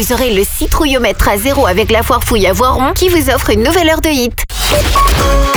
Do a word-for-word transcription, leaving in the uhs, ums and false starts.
vous aurez le citrouillomètre à zéro avec la foire fouille à Voiron qui vous offre une nouvelle heure de hit.